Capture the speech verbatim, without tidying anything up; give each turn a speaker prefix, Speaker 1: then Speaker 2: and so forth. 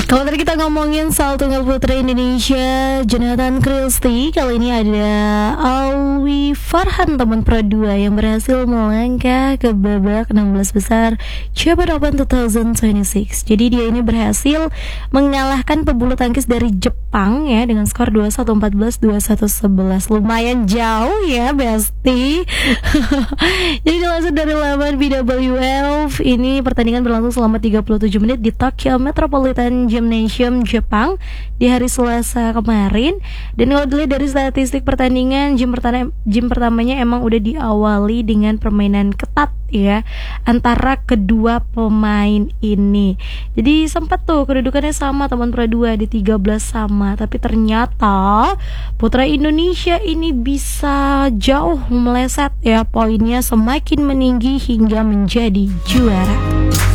Speaker 1: Kalau tadi kita ngomongin soal tunggal putra Indonesia Jonathan Christie, kali ini ada Alwi Farhan teman Pro dua yang berhasil melangkah ke babak enam belas besar Japan Open dua ribu dua puluh enam. Jadi dia ini berhasil mengalahkan pebulu tangkis dari Jepang ya dengan skor dua puluh satu empat belas, dua puluh satu sebelas. Lumayan jauh ya Besti. Jadi dilansir dari laman B W F, ini pertandingan berlangsung selama tiga puluh tujuh menit di Tokyo Metropolitan Gymnasium Jepang di hari Selasa kemarin. Dan kalau dilihat dari statistik pertandingan, game pertama game pertamanya emang udah diawali dengan permainan ketat ya antara kedua pemain ini. Jadi sempat tuh kedudukannya sama teman Pro dua di tiga belas sama, tapi ternyata putra Indonesia ini bisa jauh meleset ya, poinnya semakin meninggi hingga menjadi juara.